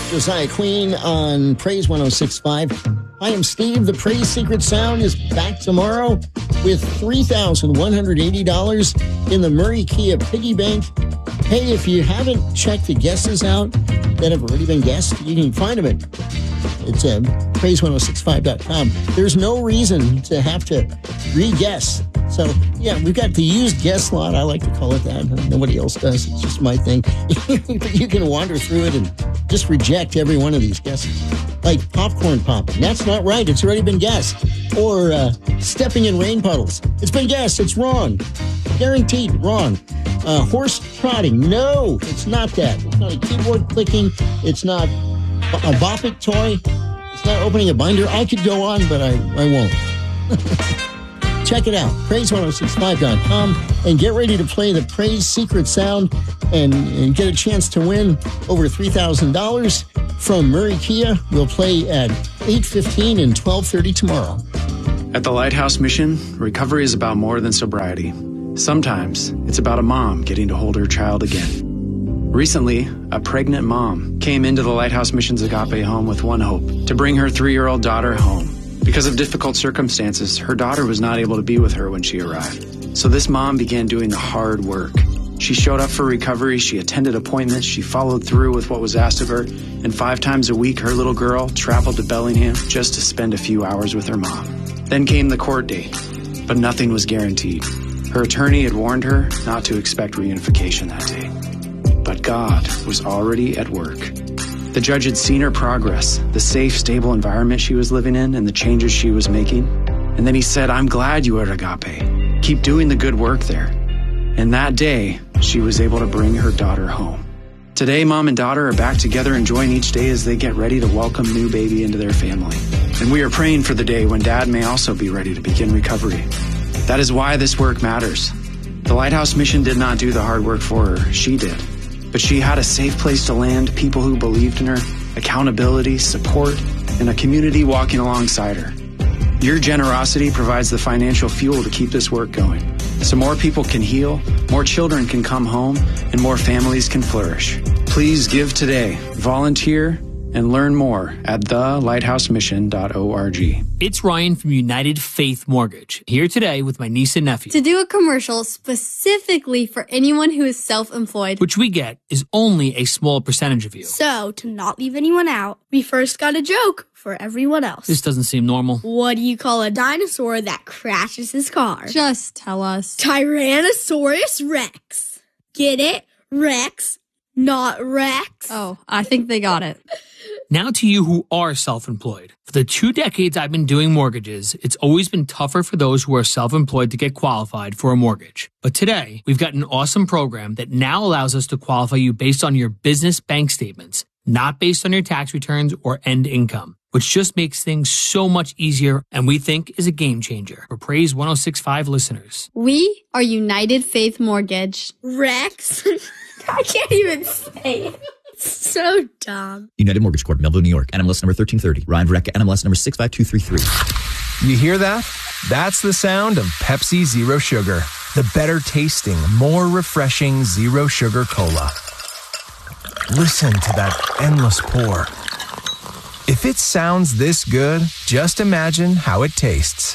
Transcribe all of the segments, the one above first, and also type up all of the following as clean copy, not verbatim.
Josiah Queen on Praise 106.5. I am Steve. The Praise Secret Sound is back tomorrow with $3,180 in the Murray Kia Piggy Bank. Hey, if you haven't checked the guesses out that have already been guessed, you can find them at praise1065.com. There's no reason to have to re-guess. So, yeah, we've got the used guess slot. I like to call it that. Nobody else does. It's just my thing. But you can wander through it and just reject every one of these guesses. Like popcorn popping. That's not right. It's already been guessed. Or stepping in rain puddles. It's been guessed. It's wrong. Guaranteed wrong. Horse trotting. No, it's not that. It's not a keyboard clicking. It's not a Bop It toy. It's not opening a binder. I could go on, but I won't. Check it out, praise1065.com, and get ready to play the Praise Secret Sound and get a chance to win over $3,000 from Murray Kia. We'll play at 8:15 and 12:30 tomorrow. At the Lighthouse Mission, recovery is about more than sobriety. Sometimes it's about a mom getting to hold her child again. Recently, a pregnant mom came into the Lighthouse Mission's Agape home with one hope: to bring her 3-year-old daughter home. Because of difficult circumstances, her daughter was not able to be with her when she arrived. So this mom began doing the hard work. She showed up for recovery, she attended appointments, she followed through with what was asked of her, and 5 times a week, her little girl traveled to Bellingham just to spend a few hours with her mom. Then came the court date, but nothing was guaranteed. Her attorney had warned her not to expect reunification that day. But God was already at work. The judge had seen her progress, the safe, stable environment she was living in, and the changes she was making. And then he said, "I'm glad you are at Agape. Keep doing the good work there." And that day, she was able to bring her daughter home. Today, mom and daughter are back together, enjoying each day as they get ready to welcome new baby into their family. And we are praying for the day when dad may also be ready to begin recovery. That is why this work matters. The Lighthouse Mission did not do the hard work for her. She did. But she had a safe place to land, people who believed in her, accountability, support, and a community walking alongside her. Your generosity provides the financial fuel to keep this work going, so more people can heal, more children can come home, and more families can flourish. Please give today, volunteer, and learn more at thelighthousemission.org. It's Ryan from United Faith Mortgage, here today with my niece and nephew. To do a commercial specifically for anyone who is self-employed, which we get is only a small percentage of you. So, to not leave anyone out, we first got a joke for everyone else. This doesn't seem normal. What do you call a dinosaur that crashes his car? Just tell us. Tyrannosaurus Rex. Get it? Rex, not Rex. Oh, I think they got it. Now to you who are self-employed. For the 2 decades I've been doing mortgages, it's always been tougher for those who are self-employed to get qualified for a mortgage. But today, we've got an awesome program that now allows us to qualify you based on your business bank statements, not based on your tax returns or end income, which just makes things so much easier and we think is a game changer for Praise 106.5 listeners. We are United Faith Mortgage. Rex? I can't even say it. So dumb. United Mortgage Corp, Melville, New York. NMLS number 1330. Ryan Verrecka, NMLS number 65233. You hear that? That's the sound of Pepsi Zero Sugar. The better tasting, more refreshing Zero Sugar Cola. Listen to that endless pour. If it sounds this good, just imagine how it tastes.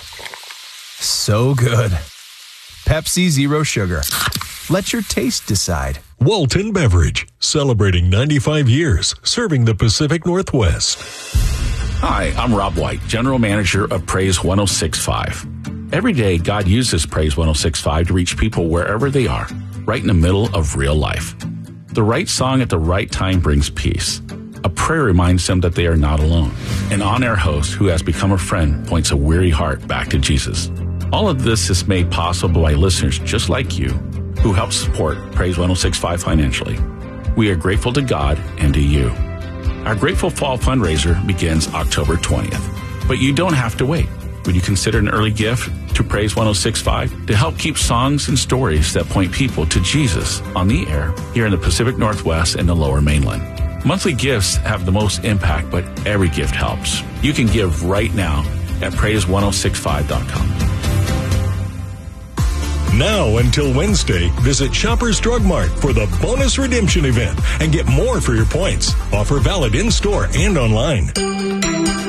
So good. Pepsi Zero Sugar. Let your taste decide. Walton Beverage, celebrating 95 years, serving the Pacific Northwest. Hi, I'm Rob White, General Manager of Praise 106.5. Every day, God uses Praise 106.5 to reach people wherever they are, right in the middle of real life. The right song at the right time brings peace. A prayer reminds them that they are not alone. An on-air host who has become a friend points a weary heart back to Jesus. All of this is made possible by listeners just like you, who help support Praise 106.5 financially. We are grateful to God and to you. Our Grateful Fall fundraiser begins October 20th, but you don't have to wait. Would you consider an early gift to Praise 106.5 to help keep songs and stories that point people to Jesus on the air here in the Pacific Northwest and the Lower Mainland? Monthly gifts have the most impact, but every gift helps. You can give right now at praise1065.com. From now until Wednesday, visit Shoppers Drug Mart for the bonus redemption event and get more for your points. Offer valid in-store and online.